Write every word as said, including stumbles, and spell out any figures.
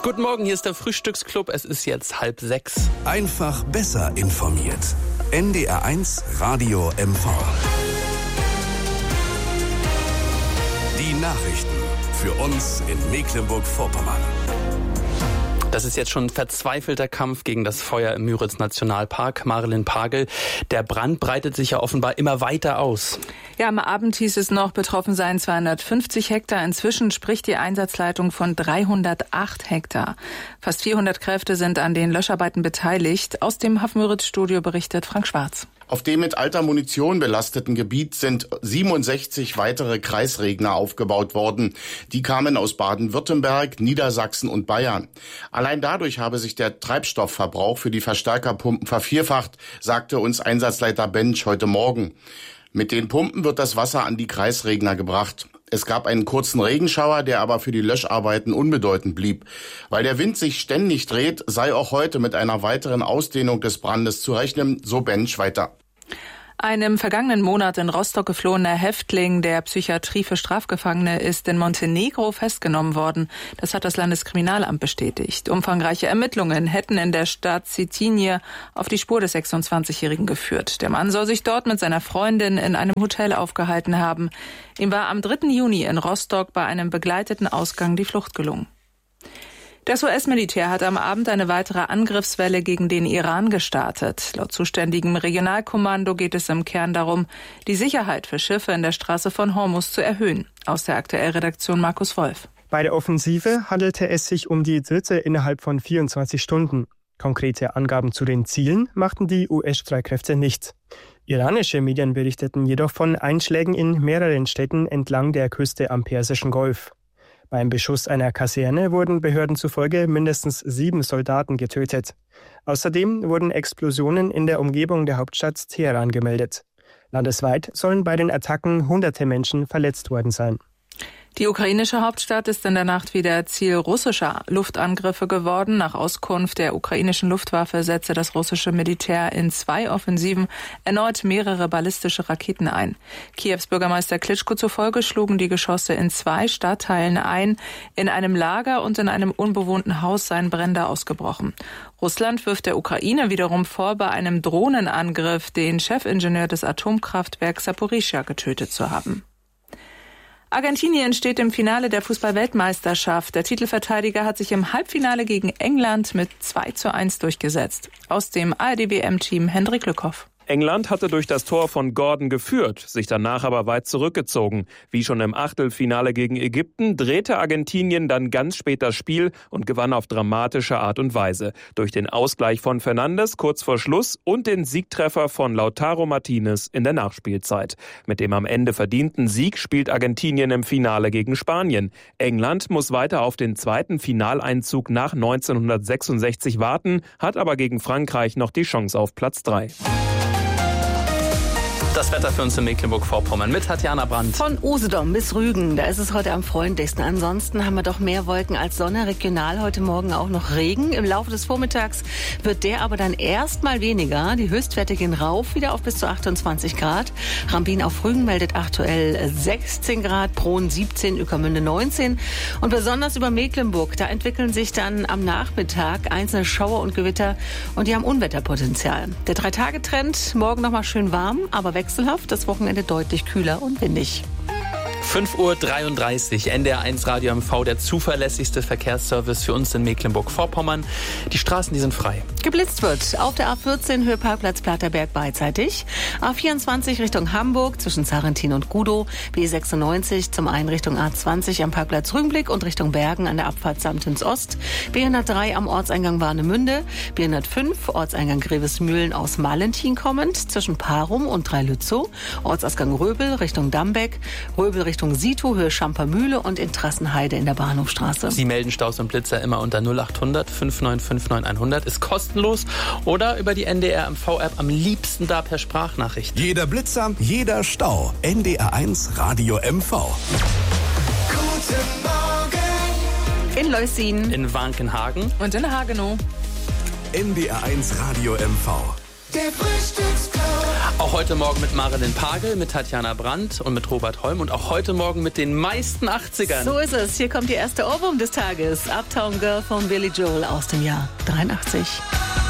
Guten Morgen, hier ist der Frühstücksclub. Es ist jetzt halb sechs. Einfach besser informiert. N D R eins Radio M V. Die Nachrichten für uns in Mecklenburg-Vorpommern. Das ist jetzt schon ein verzweifelter Kampf gegen das Feuer im Müritz-Nationalpark. Marilyn Pagel, der Brand breitet sich ja offenbar immer weiter aus. Ja, am Abend hieß es noch, betroffen seien zweihundertfünfzig Hektar. Inzwischen spricht die Einsatzleitung von dreihundertacht Hektar. Fast vierhundert Kräfte sind an den Löscharbeiten beteiligt. Aus dem Hafen-Müritz-Studio berichtet Frank Schwarz. Auf dem mit alter Munition belasteten Gebiet sind siebenundsechzig weitere Kreisregner aufgebaut worden. Die kamen aus Baden-Württemberg, Niedersachsen und Bayern. Allein dadurch habe sich der Treibstoffverbrauch für die Verstärkerpumpen vervierfacht, sagte uns Einsatzleiter Bench heute Morgen. Mit den Pumpen wird das Wasser an die Kreisregner gebracht. Es gab einen kurzen Regenschauer, der aber für die Löscharbeiten unbedeutend blieb. Weil der Wind sich ständig dreht, sei auch heute mit einer weiteren Ausdehnung des Brandes zu rechnen, so Bench weiter. Ein im vergangenen Monat in Rostock geflohener Häftling der Psychiatrie für Strafgefangene ist in Montenegro festgenommen worden. Das hat das Landeskriminalamt bestätigt. Umfangreiche Ermittlungen hätten in der Stadt Cetinje auf die Spur des sechsundzwanzigjährigen geführt. Der Mann soll sich dort mit seiner Freundin in einem Hotel aufgehalten haben. Ihm war am dritten Juni in Rostock bei einem begleiteten Ausgang die Flucht gelungen. Das U S-Militär hat am Abend eine weitere Angriffswelle gegen den Iran gestartet. Laut zuständigem Regionalkommando geht es im Kern darum, die Sicherheit für Schiffe in der Straße von Hormuz zu erhöhen. Aus der Aktuellredaktion Markus Wolf. Bei der Offensive handelte es sich um die dritte innerhalb von vierundzwanzig Stunden. Konkrete Angaben zu den Zielen machten die U S-Streitkräfte nicht. Iranische Medien berichteten jedoch von Einschlägen in mehreren Städten entlang der Küste am Persischen Golf. Beim Beschuss einer Kaserne wurden Behörden zufolge mindestens sieben Soldaten getötet. Außerdem wurden Explosionen in der Umgebung der Hauptstadt Teheran gemeldet. Landesweit sollen bei den Attacken hunderte Menschen verletzt worden sein. Die ukrainische Hauptstadt ist in der Nacht wieder Ziel russischer Luftangriffe geworden. Nach Auskunft der ukrainischen Luftwaffe setzte das russische Militär in zwei Offensiven erneut mehrere ballistische Raketen ein. Kiews Bürgermeister Klitschko zufolge schlugen die Geschosse in zwei Stadtteilen ein. In einem Lager und in einem unbewohnten Haus seien Brände ausgebrochen. Russland wirft der Ukraine wiederum vor, bei einem Drohnenangriff den Chefingenieur des Atomkraftwerks Saporischschja getötet zu haben. Argentinien steht im Finale der Fußball-Weltmeisterschaft. Der Titelverteidiger hat sich im Halbfinale gegen England mit zwei zu eins durchgesetzt. Aus dem A R D W M-Team Hendrik Lückhoff. England hatte durch das Tor von Gordon geführt, sich danach aber weit zurückgezogen. Wie schon im Achtelfinale gegen Ägypten drehte Argentinien dann ganz spät das Spiel und gewann auf dramatische Art und Weise. Durch den Ausgleich von Fernandes kurz vor Schluss und den Siegtreffer von Lautaro Martinez in der Nachspielzeit. Mit dem am Ende verdienten Sieg spielt Argentinien im Finale gegen Spanien. England muss weiter auf den zweiten Finaleinzug nach neunzehnhundertsechsundsechzig warten, hat aber gegen Frankreich noch die Chance auf Platz drei. Das Wetter für uns in Mecklenburg-Vorpommern mit Tatjana Brandt. Von Usedom bis Rügen, da ist es heute am freundlichsten. Ansonsten haben wir doch mehr Wolken als Sonne. Regional heute Morgen auch noch Regen. Im Laufe des Vormittags wird der aber dann erstmal weniger. Die Höchstwerte gehen rauf, wieder auf bis zu achtundzwanzig Grad. Rambin auf Rügen meldet aktuell sechzehn Grad, Prohn siebzehn, Ueckermünde neunzehn. Und besonders über Mecklenburg, da entwickeln sich dann am Nachmittag einzelne Schauer und Gewitter und die haben Unwetterpotenzial. Der Drei-Tage-Trend, morgen nochmal schön warm, aber wechselhaft, das Wochenende deutlich kühler und windig. fünf Uhr dreiunddreißig, N D R eins Radio M V, der zuverlässigste Verkehrsservice für uns in Mecklenburg-Vorpommern. Die Straßen, die sind frei. Geblitzt wird auf der A vierzehn Höhe Parkplatz Platterberg beidseitig, A vierundzwanzig Richtung Hamburg zwischen Sarrentin und Gudow, B sechsundneunzig zum einen Richtung A zwanzig am Parkplatz Rügenblick und Richtung Bergen an der Abfahrt Samtens Ost, B hundertdrei am Ortseingang Warnemünde, B hundertfünf Ortseingang Grevesmühlen aus Malentin kommend zwischen Parum und Dreilützow, Ortsausgang Röbel Richtung Dambeck, Röbel Richtung Sito, Höhe Schampermühle und in Trassenheide in der Bahnhofstraße. Sie melden Staus und Blitzer immer unter null acht hundert fünf neun fünf neun hundert, ist kostenlos oder über die N D R M V-App, am liebsten da per Sprachnachricht. Jeder Blitzer, jeder Stau. N D R eins Radio M V. Guten Morgen. In Leußin, in Wankenhagen und in Hagenow. N D R eins Radio M V. Der Frühstücksclub. Auch heute Morgen mit Marilyn Pagel, mit Tatjana Brandt und mit Robert Holm und auch heute Morgen mit den meisten achtzigern. So ist es. Hier kommt die erste Ohrwurm des Tages. Uptown Girl von Billy Joel aus dem Jahr dreiundachtzig.